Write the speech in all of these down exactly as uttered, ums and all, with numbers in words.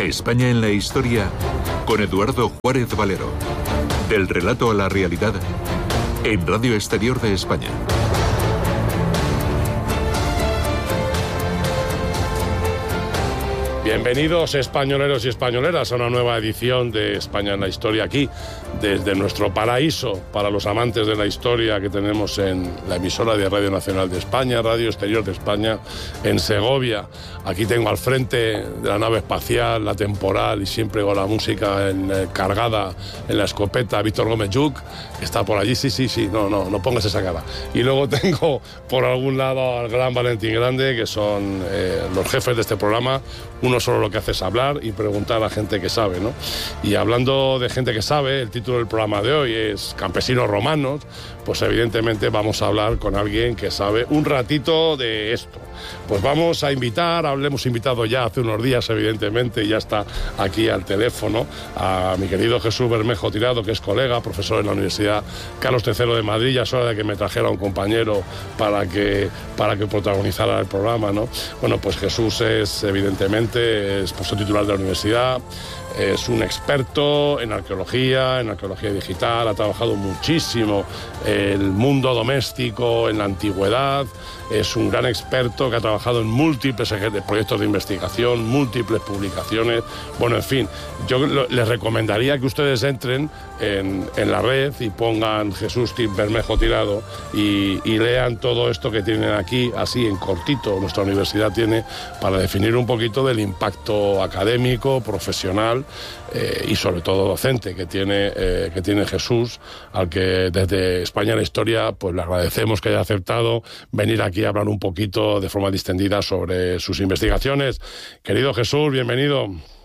España en la historia con Eduardo Juárez Valero. Del relato a la realidad en Radio Exterior de España. Bienvenidos españoleros y españoleras a una nueva edición de España en la historia, aquí desde nuestro paraíso para los amantes de la historia que tenemos en la emisora de Radio Nacional de España, Radio Exterior de España, en Segovia. Aquí tengo al frente de la nave espacial, la temporal y siempre con la música en, eh, cargada en la escopeta, Víctor Gómez Lluch, que está por allí. Sí, sí, sí, no, no, no pongas esa cara. Y luego tengo por algún lado al gran Valentín Grande, que son eh, los jefes de este programa. Uno solo lo que hace es hablar y preguntar a la gente que sabe, ¿no? Y hablando de gente que sabe, el título del programa de hoy es Campesinos Romanos, pues evidentemente vamos a hablar con alguien que sabe un ratito de esto. Pues vamos a invitar, le hemos invitado ya hace unos días, evidentemente, y ya está aquí al teléfono, a mi querido Jesús Bermejo Tirado, que es colega, profesor en la Universidad Carlos tercero de Madrid. Ya es hora de que me trajera un compañero para que, para que protagonizara el programa, ¿no? Bueno, pues Jesús es, evidentemente, es profesor titular de la universidad, es un experto en arqueología, en arqueología digital, ha trabajado muchísimo el mundo doméstico en la antigüedad, es un gran experto que ha trabajado en múltiples proyectos de investigación, múltiples publicaciones. Bueno, en fin, yo les recomendaría que ustedes entren en, en la red y pongan Jesús Bermejo Tirado y, y lean todo esto que tienen aquí, así en cortito, nuestra universidad tiene, para definir un poquito del impacto académico, profesional eh, y sobre todo docente que tiene, eh, que tiene Jesús, al que desde España en la historia pues le agradecemos que haya aceptado venir aquí a hablar un poquito de forma distendida sobre sus investigaciones. Querido Jesús, bienvenido.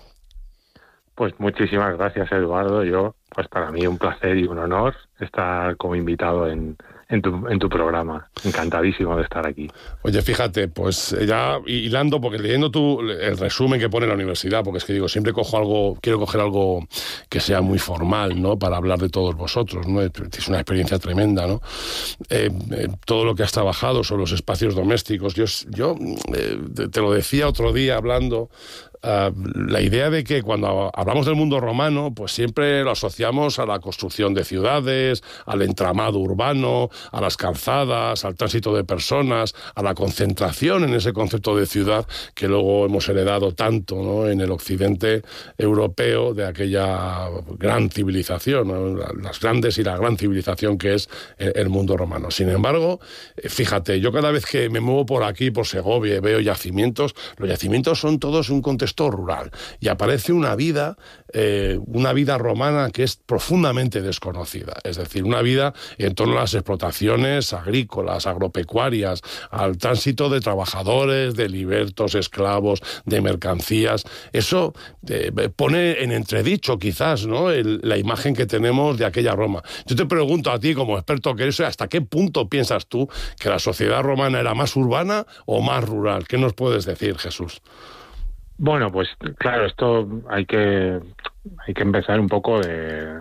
Pues muchísimas gracias, Eduardo. Yo, pues para mí un placer y un honor estar como invitado en, en, tu, en tu programa. Encantadísimo de estar aquí. Oye, fíjate, pues ya hilando, porque leyendo tú el resumen que pone la universidad, porque es que digo, siempre cojo algo, quiero coger algo que sea muy formal, ¿no? Para hablar de todos vosotros, ¿no? Es una experiencia tremenda, ¿no? Eh, eh, todo lo que has trabajado sobre los espacios domésticos. Yo, yo eh, te lo decía otro día hablando. Uh, la idea de que cuando hablamos del mundo romano, pues siempre lo asociamos a la construcción de ciudades, al entramado urbano, a las calzadas, al tránsito de personas, a la concentración en ese concepto de ciudad que luego hemos heredado tanto, ¿no? En el occidente europeo de aquella gran civilización, ¿no? Las grandes y la gran civilización que es el mundo romano. Sin embargo, fíjate, yo cada vez que me muevo por aquí, por Segovia, veo yacimientos, los yacimientos son todos un contexto rural y aparece una vida, eh, una vida romana que es profundamente desconocida, es decir, una vida en torno a las explotaciones agrícolas, agropecuarias, al tránsito de trabajadores, de libertos, esclavos, de mercancías. Eso eh, pone en entredicho quizás, ¿no? El, la imagen que tenemos de aquella Roma. Yo te pregunto a ti como experto que eres, ¿hasta qué punto piensas tú que la sociedad romana era más urbana o más rural? ¿Qué nos puedes decir, Jesús? Bueno, pues claro, esto hay que hay que empezar un poco de,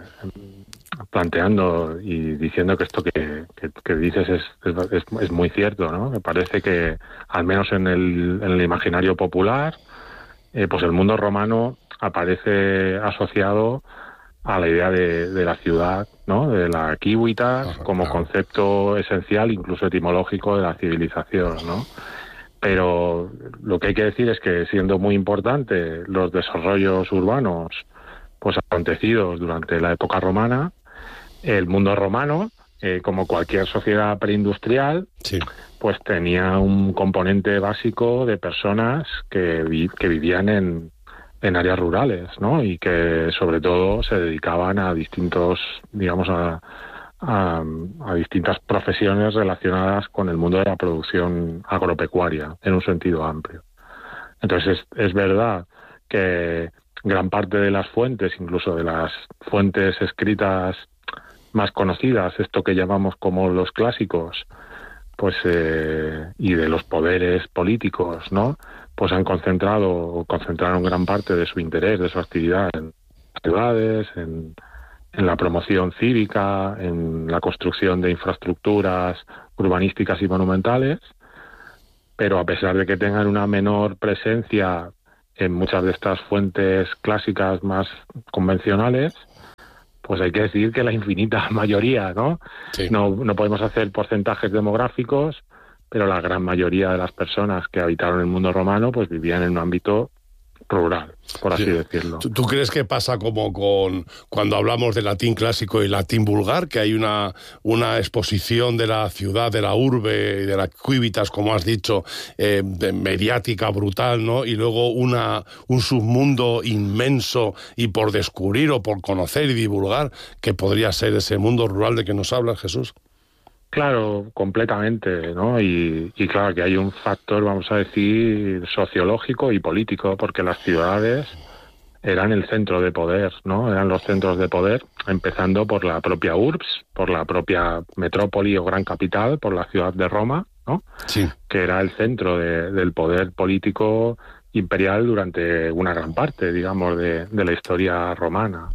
planteando y diciendo que esto que, que, que dices es, es, es muy cierto, ¿no? Me parece que, al menos en el, en el imaginario popular, eh, pues el mundo romano aparece asociado a la idea de, de la ciudad, ¿no? De la civitas como concepto esencial, incluso etimológico, de la civilización, ¿no? Pero lo que hay que decir es que, siendo muy importante los desarrollos urbanos pues acontecidos durante la época romana, el mundo romano, eh, como cualquier sociedad preindustrial, sí, pues tenía un componente básico de personas que, vi, que vivían en, en áreas rurales, ¿no? Y que sobre todo se dedicaban a distintos, digamos, a A, a distintas profesiones relacionadas con el mundo de la producción agropecuaria en un sentido amplio. Entonces es, es verdad que gran parte de las fuentes, incluso de las fuentes escritas más conocidas, esto que llamamos como los clásicos, pues eh, y de los poderes políticos, ¿no? Pues han concentrado o concentraron gran parte de su interés, de su actividad en ciudades, en en la promoción cívica, en la construcción de infraestructuras urbanísticas y monumentales, pero a pesar de que tengan una menor presencia en muchas de estas fuentes clásicas más convencionales, pues hay que decir que la infinita mayoría, ¿no? Sí. No, no podemos hacer porcentajes demográficos, pero la gran mayoría de las personas que habitaron el mundo romano pues vivían en un ámbito rural, por así Sí. decirlo. ¿Tú, ¿Tú crees que pasa como con cuando hablamos de latín clásico y latín vulgar, que hay una, una exposición de la ciudad, de la urbe y de la cuivitas, como has dicho, eh, de mediática, brutal, ¿no? Y luego una, un submundo inmenso y por descubrir o por conocer y divulgar, que podría ser ese mundo rural de que nos habla Jesús? Claro, completamente, ¿no? Y, y claro que hay un factor, vamos a decir, sociológico y político, porque las ciudades eran el centro de poder, ¿no? Eran los centros de poder, empezando por la propia urbs, por la propia metrópoli o gran capital, por la ciudad de Roma, ¿no? Sí. Que era el centro de, del poder político imperial durante una gran parte, digamos, de, de la historia romana.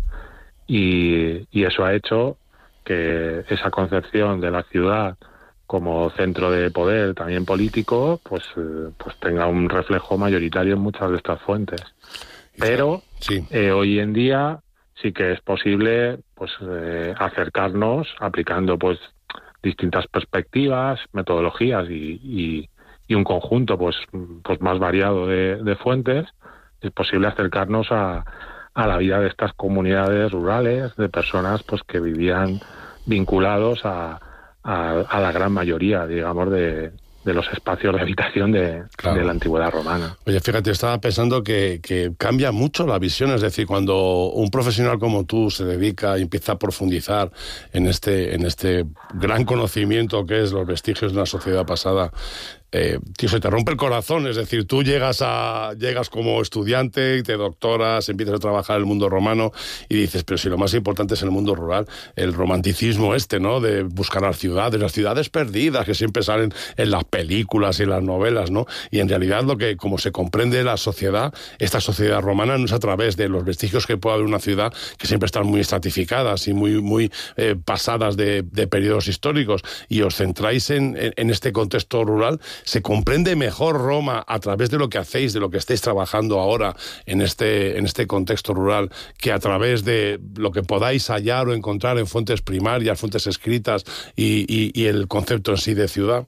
Y, y eso ha hecho que esa concepción de la ciudad como centro de poder también político pues, eh, pues tenga un reflejo mayoritario en muchas de estas fuentes. Pero sí. eh, hoy en día sí que es posible pues eh, acercarnos aplicando pues distintas perspectivas, metodologías y, y, y un conjunto pues, pues más variado de, de fuentes. Es posible acercarnos a a la vida de estas comunidades rurales, de personas pues que vivían vinculados a, a, a la gran mayoría, digamos, de, de los espacios de habitación de, claro. de la antigüedad romana. Oye, fíjate, estaba pensando que, que cambia mucho la visión, es decir, cuando un profesional como tú se dedica y empieza a profundizar en este, en este gran conocimiento que es los vestigios de una sociedad pasada, Eh, tío, se te rompe el corazón, es decir, tú llegas a llegas como estudiante y te doctoras, empiezas a trabajar en el mundo romano y dices, pero si lo más importante es el mundo rural, el romanticismo este, ¿no? De buscar las ciudades, las ciudades perdidas que siempre salen en las películas y en las novelas, ¿no? Y en realidad lo que, como se comprende la sociedad, esta sociedad romana no es a través de los vestigios que puede haber una ciudad que siempre están muy estratificadas y muy, muy eh, pasadas de, de periodos históricos, y os centráis en, en, en este contexto rural. Se comprende mejor Roma a través de lo que hacéis, de lo que estáis trabajando ahora en este, en este contexto rural, que a través de lo que podáis hallar o encontrar en fuentes primarias, fuentes escritas y, y, y el concepto en sí de ciudad.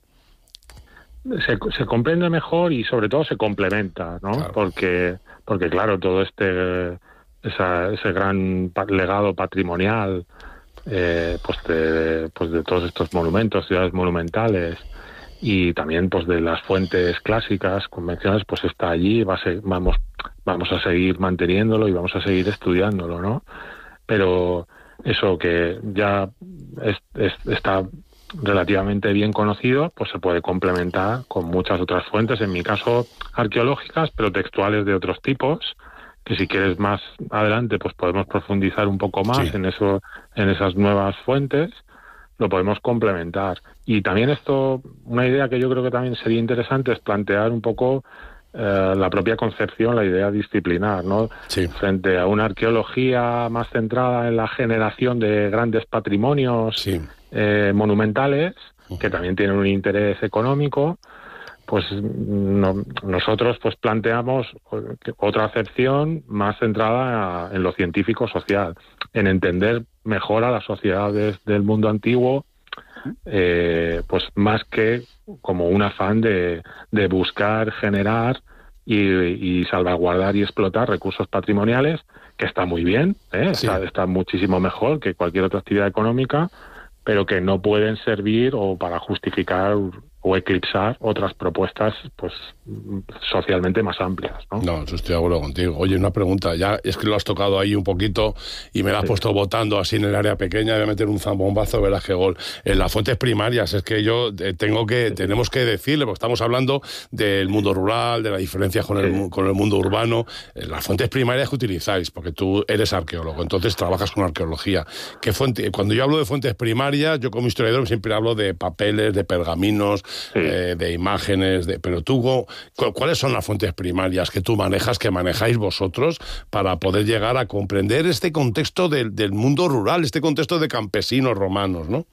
Se, se comprende mejor y sobre todo se complementa, ¿no? Claro. Porque, porque claro, todo este esa, ese gran legado patrimonial, eh, pues de, pues de todos estos monumentos, ciudades monumentales, y también pues de las fuentes clásicas, convencionales, pues está allí, va a ser, vamos, vamos a seguir manteniéndolo y vamos a seguir estudiándolo, ¿no? Pero eso que ya es, es, está relativamente bien conocido, pues se puede complementar con muchas otras fuentes, en mi caso arqueológicas, pero textuales de otros tipos, que si quieres más adelante pues podemos profundizar un poco más sí. en eso, en esas nuevas fuentes. Lo podemos complementar. Y también esto, una idea que yo creo que también sería interesante es plantear un poco eh, la propia concepción, la idea disciplinar, ¿no? Sí. Frente a una arqueología más centrada en la generación de grandes patrimonios sí. eh, monumentales, uh-huh. que también tienen un interés económico, pues no, nosotros pues planteamos otra acepción más centrada en lo científico-social, en entender mejor a las sociedades del mundo antiguo, eh, pues más que como un afán de, de buscar, generar y, y salvaguardar y explotar recursos patrimoniales, que está muy bien, ¿eh? Sí. está, está muchísimo mejor que cualquier otra actividad económica, pero que no pueden servir o para justificar o eclipsar otras propuestas pues socialmente más amplias, ¿no? No, eso estoy de acuerdo contigo. Oye, una pregunta, ya es que lo has tocado ahí un poquito y me la has sí. puesto votando así en el área pequeña, voy a meter un zambombazo, verás qué gol. En las fuentes primarias, es que yo tengo que, sí. tenemos que decirle, porque estamos hablando del mundo rural, de la diferencia con el, sí. con el mundo urbano, las fuentes primarias que utilizáis, porque tú eres arqueólogo, entonces trabajas con arqueología. ¿Qué fuente? Cuando yo hablo de fuentes primarias, yo como historiador siempre hablo de papeles, de pergaminos, sí. eh, de imágenes, de, pero tú, ¿cuáles son las fuentes primarias que tú manejas, que manejáis vosotros, para poder llegar a comprender este contexto del, del mundo rural, este contexto de campesinos romanos, ¿no?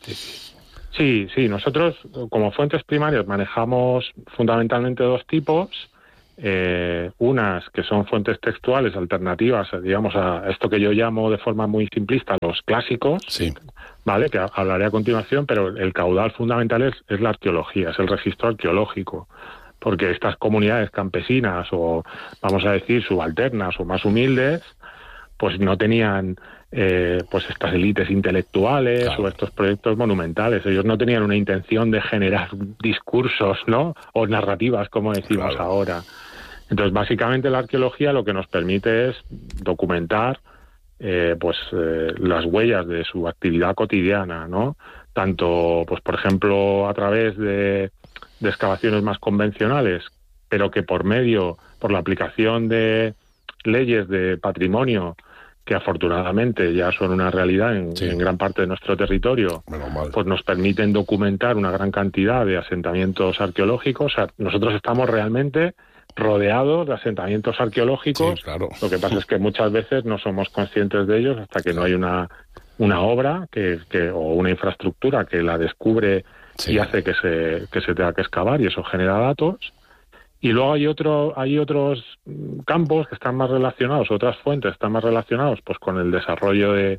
Sí, sí, nosotros como fuentes primarias manejamos fundamentalmente dos tipos. eh, unas que son fuentes textuales alternativas, digamos, a esto que yo llamo de forma muy simplista los clásicos, sí. ¿vale? Que hablaré a continuación, pero el caudal fundamental es, es la arqueología, es el registro arqueológico, porque estas comunidades campesinas o, vamos a decir, subalternas o más humildes, pues no tenían eh, pues estas élites intelectuales, claro, o estos proyectos monumentales. Ellos no tenían una intención de generar discursos, ¿no? O narrativas, como decimos claro. ahora. Entonces, básicamente, la arqueología lo que nos permite es documentar eh, pues eh, las huellas de su actividad cotidiana, ¿no? Tanto, pues por ejemplo, a través de, de excavaciones más convencionales, pero que por medio, por la aplicación de leyes de patrimonio, que afortunadamente ya son una realidad en, sí. en gran parte de nuestro territorio, pues nos permiten documentar una gran cantidad de asentamientos arqueológicos. O sea, nosotros estamos realmente rodeados de asentamientos arqueológicos. Sí, claro. Lo que pasa es que muchas veces no somos conscientes de ellos hasta que no hay una, una obra que, que, o una infraestructura que la descubre sí. y hace que se, que se tenga que excavar, y eso genera datos. Y luego hay otro, hay otros campos que están más relacionados, otras fuentes están más relacionados pues con el desarrollo de,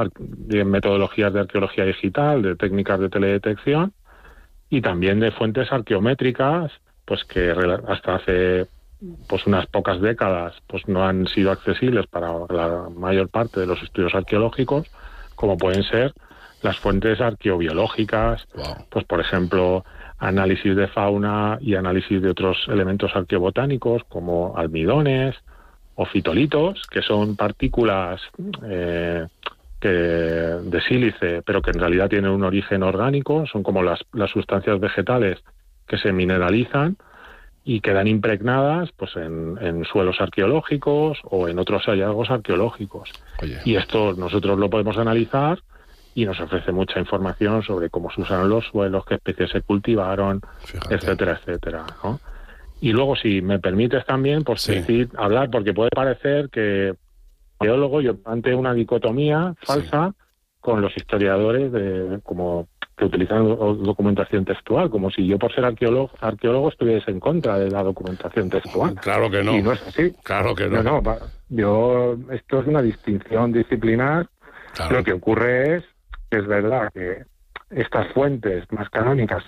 de metodologías de arqueología digital, de técnicas de teledetección, y también de fuentes arqueométricas, pues que hasta hace pues unas pocas décadas pues no han sido accesibles para la mayor parte de los estudios arqueológicos, como pueden ser las fuentes arqueobiológicas, wow. pues por ejemplo análisis de fauna y análisis de otros elementos arqueobotánicos como almidones o fitolitos, que son partículas eh, que, de sílice, pero que en realidad tienen un origen orgánico, son como las, las sustancias vegetales que se mineralizan y quedan impregnadas pues en, en suelos arqueológicos o en otros hallazgos arqueológicos. Oye. Y esto nosotros lo podemos analizar y nos ofrece mucha información sobre cómo se usaron los suelos, qué especies se cultivaron, Fíjate. etcétera, etcétera, ¿no? Y luego, si me permites también, pues sí. decir, hablar, porque puede parecer que arqueólogo yo planteo una dicotomía falsa sí. con los historiadores de como que utilizan documentación textual, como si yo por ser arqueólogo, arqueólogo estuviese en contra de la documentación textual. Claro que no. Y no es así. Claro que no. No, no, yo, esto es una distinción disciplinar. Claro. Lo que ocurre es que es verdad que estas fuentes más canónicas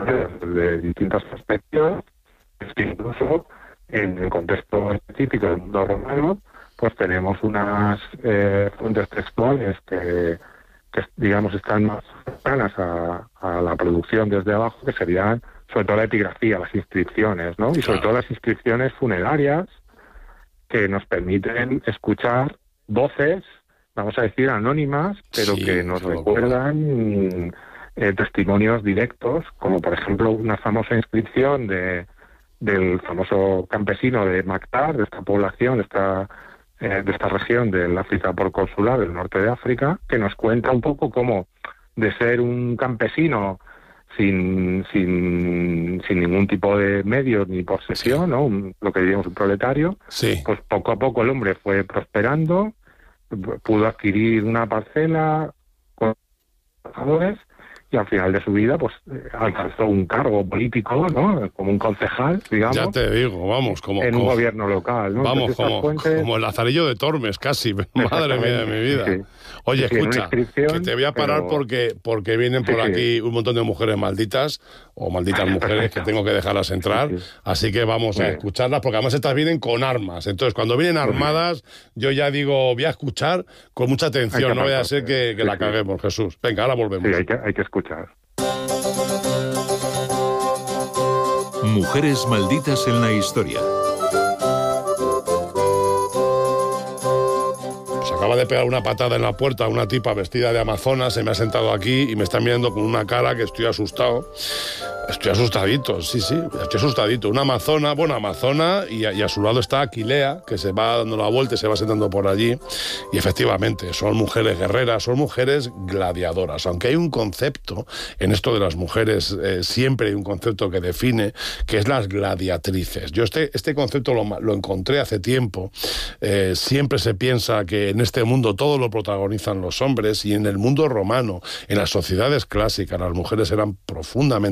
de distintas perspectivas, es que incluso en el contexto específico del mundo romano, pues tenemos unas eh, fuentes textuales que, que, digamos, están más cercanas a, a la producción desde abajo, que serían sobre todo la epigrafía, las inscripciones, ¿no? Y sobre todo las inscripciones funerarias, que nos permiten escuchar voces, vamos a decir, anónimas, pero sí, que nos recuerdan eh, testimonios directos, como por ejemplo una famosa inscripción de del famoso campesino de Mactar, de esta población, de esta, eh, de esta región del África porconsular, del norte de África, que nos cuenta un poco cómo de ser un campesino sin sin, sin ningún tipo de medios ni posesión, sí. ¿no? Un, lo que diríamos un proletario, sí. pues poco a poco el hombre fue prosperando, pudo adquirir una parcela con trabajadores y al final de su vida pues alcanzó un cargo político, ¿no? Como un concejal, digamos. Ya te digo, vamos, como en como, un gobierno local, ¿no? Vamos, como, fuentes... como el Lazarillo de Tormes, casi. Madre mía de mi vida. Sí. Oye, sí, escucha, que te voy a parar pero... porque porque vienen por sí, aquí sí. un montón de mujeres malditas, o malditas mujeres, que tengo que dejarlas entrar, sí, sí. así que vamos sí. a escucharlas, porque además estas vienen con armas. Entonces, cuando vienen armadas, yo ya digo, voy a escuchar con mucha atención, no vaya a ser que, que sí, la caguemos, sí. Jesús. Venga, ahora volvemos. Sí, hay que, hay que escuchar. Mujeres malditas en la historia. Pues acaba de pegar una patada en la puerta a una tipa vestida de amazona, se me ha sentado aquí y me está mirando con una cara que estoy asustado. Estoy asustadito, sí, sí, estoy asustadito. Una amazona, bueno, amazona, y a, y a su lado está Aquilea, que se va dando la vuelta y se va sentando por allí. Y efectivamente, son mujeres guerreras, son mujeres gladiadoras. Aunque hay un concepto en esto de las mujeres, eh, siempre hay un concepto que define, que es las gladiatrices. Yo este, este concepto lo, lo encontré hace tiempo. Eh, siempre se piensa que en este mundo todo lo protagonizan los hombres, y en el mundo romano, en las sociedades clásicas, las mujeres eran profundamente protagonistas.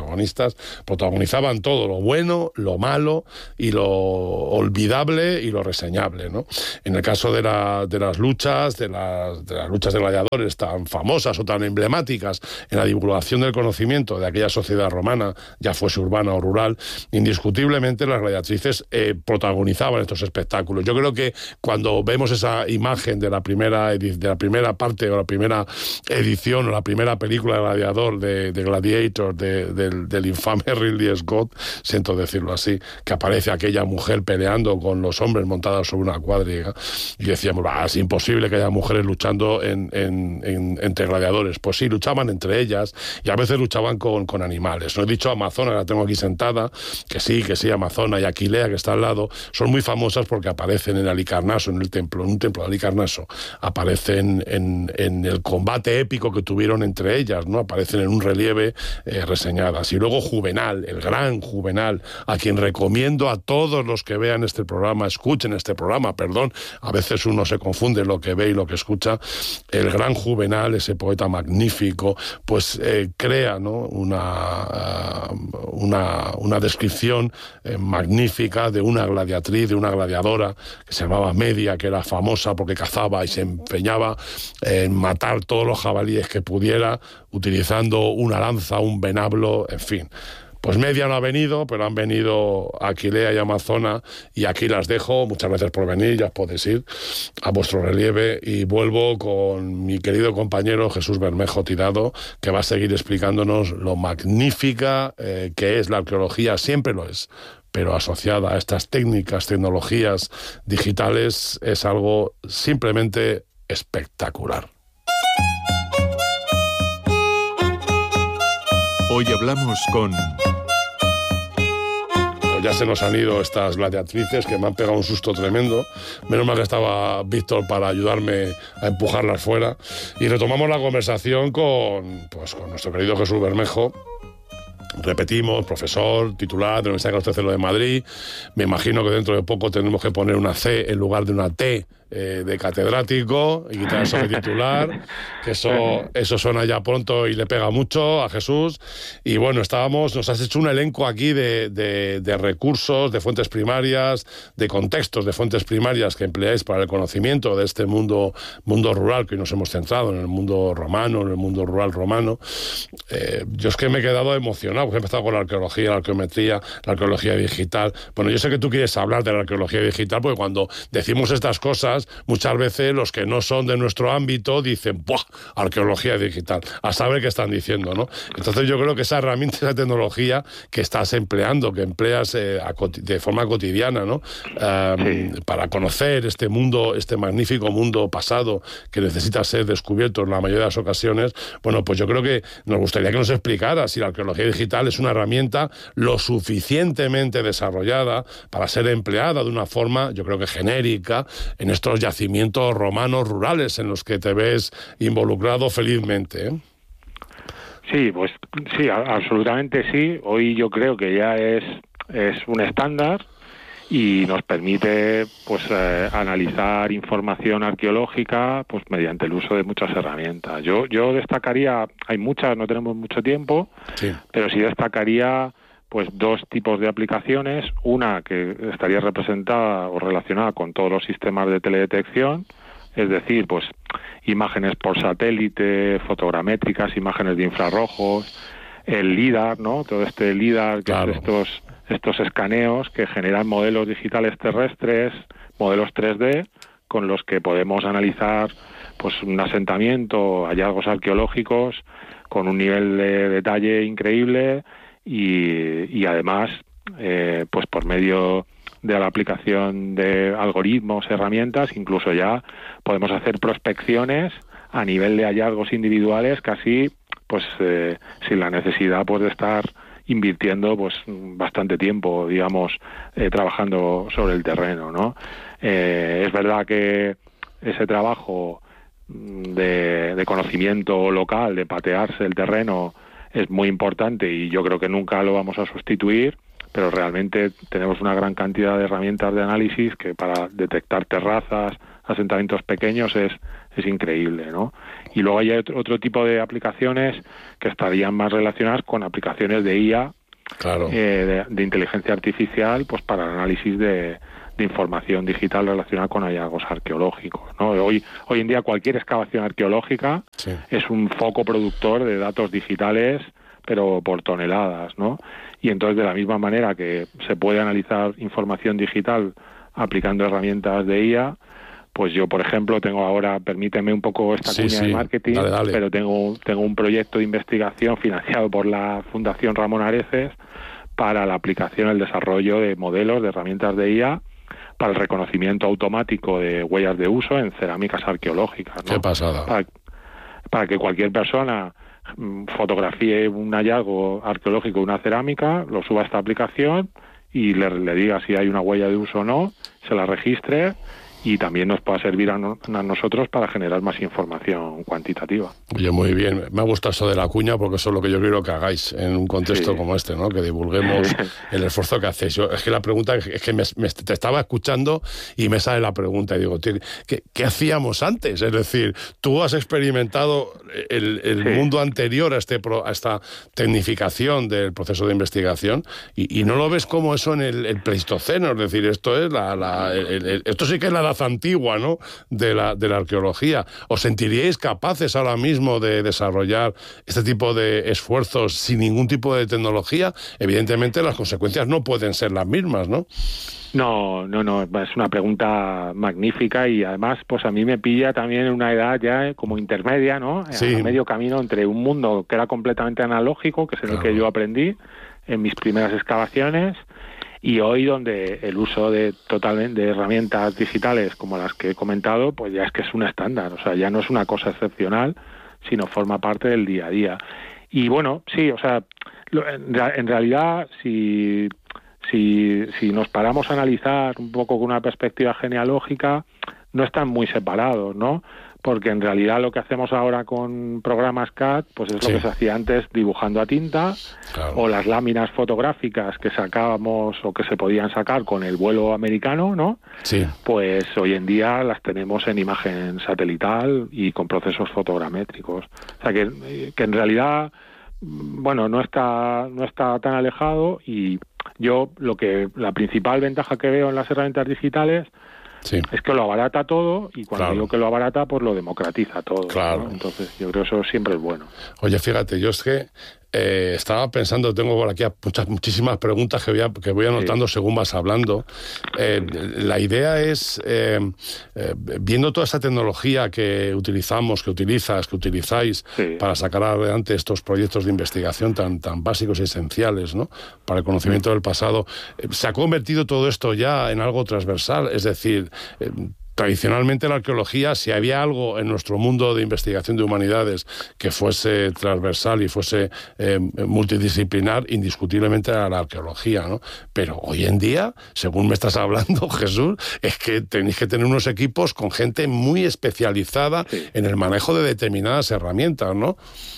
protagonistas, protagonizaban todo, lo bueno, lo malo y lo olvidable y lo reseñable, ¿no? En el caso de, la, de las luchas, de las, de las luchas de gladiadores tan famosas o tan emblemáticas en la divulgación del conocimiento de aquella sociedad romana, ya fuese urbana o rural, indiscutiblemente las gladiatrices eh, protagonizaban estos espectáculos. Yo creo que cuando vemos esa imagen de la primera de la primera parte o la primera edición o la primera película de Gladiador, de, de Gladiator, de, del, del infame Ridley Scott, siento decirlo así, que aparece aquella mujer peleando con los hombres montados sobre una cuadriga, y decíamos, ah, es imposible que haya mujeres luchando en, en, en, entre gladiadores. Pues sí, luchaban entre ellas y a veces luchaban con, con animales. No he dicho Amazona, la tengo aquí sentada, que sí, que sí, Amazona, y Aquilea, que está al lado, son muy famosas porque aparecen en Halicarnaso, en el templo, en un templo de Halicarnaso, aparecen en, en el combate épico que tuvieron entre ellas, ¿no? Aparecen en un relieve eh, reseñadas. Y luego Juvenal, el gran Juvenal, a quien recomiendo a todos los que vean este programa, escuchen este programa, perdón, a veces uno se confunde lo que ve y lo que escucha. El gran Juvenal, ese poeta magnífico, pues eh, crea, ¿no? una, uh, una, una descripción eh, magnífica de una gladiatriz, de una gladiadora que se llamaba Media, que era famosa porque cazaba y se empeñaba en matar todos los jabalíes que pudiera utilizando una lanza, un venablo, en fin. Pues Media no ha venido, pero han venido Aquilea y Amazona, y aquí las dejo. Muchas gracias por venir, ya os podéis ir a vuestro relieve, y vuelvo con mi querido compañero Jesús Bermejo Tirado, que va a seguir explicándonos lo magnífica eh, que es la arqueología, siempre lo es, pero asociada a estas técnicas, tecnologías digitales, es algo simplemente espectacular. Hoy hablamos con... Ya se nos han ido estas gladiatrices que me han pegado un susto tremendo. Menos mal que estaba Víctor para ayudarme a empujarlas fuera. Y retomamos la conversación con, pues, con nuestro querido Jesús Bermejo. Repetimos, profesor, titular de la Universidad Carlos tercero de Madrid. Me imagino que dentro de poco tendremos que poner una C en lugar de una T eh, de catedrático y quitar eso de titular, que eso, eso suena ya pronto y le pega mucho a Jesús. Y bueno, estábamos, nos has hecho un elenco aquí de, de, de recursos, de fuentes primarias, de contextos de fuentes primarias que empleáis para el conocimiento de este mundo, mundo rural, que hoy nos hemos centrado en el mundo romano, en el mundo rural romano. Eh, yo es que me he quedado emocionado, porque he empezado con la arqueología, la arqueometría, la arqueología digital. Bueno, yo sé que tú quieres hablar de la arqueología digital, porque cuando decimos estas cosas, muchas veces los que no son de nuestro ámbito dicen, ¡buah! Arqueología digital. A saber qué están diciendo, ¿no? Entonces yo creo que esa herramienta, esa tecnología que estás empleando, que empleas eh, a, de forma cotidiana, ¿no? Um, sí. Para conocer este mundo, este magnífico mundo pasado que necesita ser descubierto en la mayoría de las ocasiones, bueno, pues yo creo que nos gustaría que nos explicara si la arqueología digital es una herramienta lo suficientemente desarrollada para ser empleada de una forma, yo creo que genérica, en estos yacimientos romanos rurales en los que te ves involucrado felizmente, ¿eh? Sí, pues sí, absolutamente sí. Hoy yo creo que ya es, es un estándar y nos permite pues eh, analizar información arqueológica pues mediante el uso de muchas herramientas. Yo yo destacaría, hay muchas, no tenemos mucho tiempo, sí. pero sí destacaría pues dos tipos de aplicaciones, una que estaría representada o relacionada con todos los sistemas de teledetección, es decir, pues imágenes por satélite, fotogramétricas, imágenes de infrarrojos, el LIDAR, ¿no? Todo este LIDAR, que claro. es estos estos escaneos que generan modelos digitales terrestres, modelos tres D, con los que podemos analizar pues un asentamiento, hallazgos arqueológicos con un nivel de detalle increíble y, y además eh, pues por medio de la aplicación de algoritmos, herramientas, incluso ya podemos hacer prospecciones a nivel de hallazgos individuales casi pues eh, sin la necesidad pues de estar invirtiendo pues bastante tiempo, digamos, eh, trabajando sobre el terreno, ¿no? Eh, es verdad que ese trabajo de, de conocimiento local, de patearse el terreno, es muy importante y yo creo que nunca lo vamos a sustituir, pero realmente tenemos una gran cantidad de herramientas de análisis que para detectar terrazas, asentamientos pequeños es, es increíble, ¿no? Y luego hay otro, otro tipo de aplicaciones que estarían más relacionadas con aplicaciones de I A, claro. eh, de, de inteligencia artificial, pues para el análisis de, de información digital relacionada con hallazgos arqueológicos, ¿no? Hoy, hoy en día cualquier excavación arqueológica sí. es un foco productor de datos digitales, pero por toneladas, ¿no? Y entonces, de la misma manera que se puede analizar información digital aplicando herramientas de I A, pues yo, por ejemplo, tengo ahora, permíteme un poco esta sí, cuña sí. de marketing, dale, dale. pero tengo, tengo un proyecto de investigación financiado por la Fundación Ramón Areces para la aplicación, el desarrollo de modelos de herramientas de I A para el reconocimiento automático de huellas de uso en cerámicas arqueológicas, ¿no? Qué pasada. Para, para que cualquier persona fotografíe un hallazgo arqueológico de una cerámica, lo suba a esta aplicación y le, le diga si hay una huella de uso o no, se la registre y también nos pueda servir a, no, a nosotros para generar más información cuantitativa. Oye, muy bien. Me ha gustado eso de la cuña porque eso es lo que yo quiero que hagáis en un contexto sí. como este, ¿no? Que divulguemos el esfuerzo que hacéis. Yo, es que la pregunta es que me, me, te estaba escuchando y me sale la pregunta y digo, ¿qué, qué hacíamos antes? Es decir, tú has experimentado el, el sí. mundo anterior a, este, a esta tecnificación del proceso de investigación y, y no lo ves como eso en el, el Pleistoceno. Es decir, esto es la, la el, el, esto sí que es la antigua, ¿no? de la de la arqueología. ¿Os sentiríais capaces ahora mismo de desarrollar este tipo de esfuerzos sin ningún tipo de tecnología? Evidentemente las consecuencias no pueden ser las mismas, ¿no? No, no, no, es una pregunta magnífica y además pues a mí me pilla también en una edad ya como intermedia, ¿no? Sí. A medio camino entre un mundo que era completamente analógico, que es en el claro. que yo aprendí en mis primeras excavaciones, y hoy donde el uso de totalmente de herramientas digitales como las que he comentado, pues ya es que es un estándar, o sea, ya no es una cosa excepcional, sino forma parte del día a día. Y bueno, sí, o sea, en realidad si si si nos paramos a analizar un poco con una perspectiva genealógica, no están muy separados, ¿no? Porque en realidad lo que hacemos ahora con programas C A D, pues es sí. lo que se hacía antes dibujando a tinta, claro. o las láminas fotográficas que sacábamos o que se podían sacar con el vuelo americano, ¿no? Sí. Pues hoy en día las tenemos en imagen satelital y con procesos fotogramétricos. O sea que, que en realidad, bueno, no está, no está tan alejado y yo lo que la principal ventaja que veo en las herramientas digitales sí. es que lo abarata todo y cuando claro. digo que lo abarata, pues lo democratiza todo. Claro. ¿no? Entonces, yo creo que eso siempre es bueno. Oye, fíjate, yo es que eh, estaba pensando, tengo por aquí muchas, muchísimas preguntas que voy, a, que voy anotando sí. según vas hablando. Eh, la idea es, eh, eh, viendo toda esta tecnología que utilizamos, que utilizas, que utilizáis sí. para sacar adelante estos proyectos de investigación tan, tan básicos y esenciales, ¿no? Para el conocimiento sí. del pasado, eh, ¿se ha convertido todo esto ya en algo transversal? Es decir, eh, tradicionalmente la arqueología, si había algo en nuestro mundo de investigación de humanidades que fuese transversal y fuese eh, multidisciplinar, indiscutiblemente era la arqueología, ¿no? Pero hoy en día, según me estás hablando, Jesús, es que tenéis que tener unos equipos con gente muy especializada sí. en el manejo de determinadas herramientas, ¿no?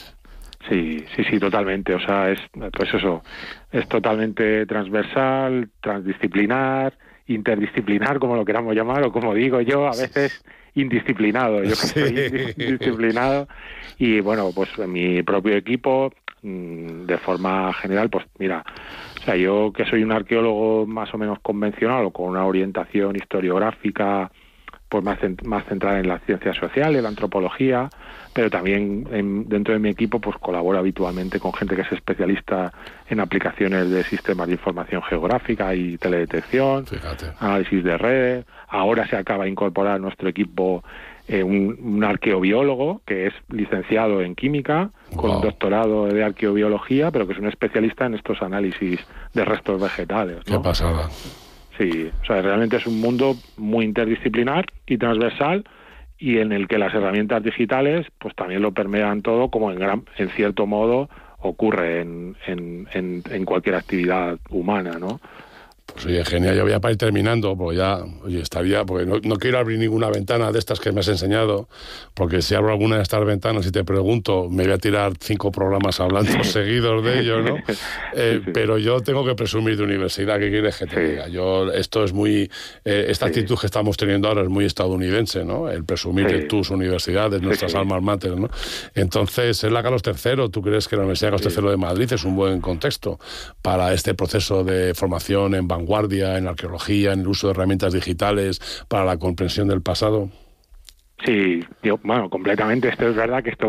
Sí, sí, sí, totalmente. O sea, es pues eso, es totalmente transversal, transdisciplinar, interdisciplinar, como lo queramos llamar, o como digo yo, a veces indisciplinado. Yo que soy indisciplinado. Y bueno, pues en mi propio equipo, de forma general, pues mira, o sea, yo que soy un arqueólogo más o menos convencional o con una orientación historiográfica pues más, cent- más centrada en las ciencias sociales, la antropología, pero también en, dentro de mi equipo pues colaboro habitualmente con gente que es especialista en aplicaciones de sistemas de información geográfica y teledetección, Fíjate. análisis de redes. Ahora se acaba de incorporar a nuestro equipo eh, un, un arqueobiólogo que es licenciado en química, wow. con un doctorado de arqueobiología, pero que es un especialista en estos análisis de restos vegetales, ¿no? Qué pasada. Sí, o sea, realmente es un mundo muy interdisciplinar y transversal y en el que las herramientas digitales pues también lo permean todo, como en gran, en cierto modo ocurre en, en, en, en cualquier actividad humana, ¿no? Pues oye, genial, yo voy a para ir terminando, porque ya, oye, estaría, porque no, no quiero abrir ninguna ventana de estas que me has enseñado, porque si abro alguna de estas ventanas y te pregunto, me voy a tirar cinco programas hablando seguidos de ello, ¿no? Eh, sí, sí. Pero yo tengo que presumir de universidad, ¿qué quieres que te sí. diga? Yo, esto es muy, eh, esta sí. actitud que estamos teniendo ahora es muy estadounidense, ¿no? El presumir sí. de tus universidades, nuestras sí, sí. almas mater, ¿no? Entonces, es la Carlos tercero, ¿tú crees que la Universidad Carlos sí. tercero de Madrid es un buen contexto para este proceso de formación en vanguardia, en arqueología, en el uso de herramientas digitales para la comprensión del pasado? Sí, yo, bueno, completamente. Esto es verdad que esto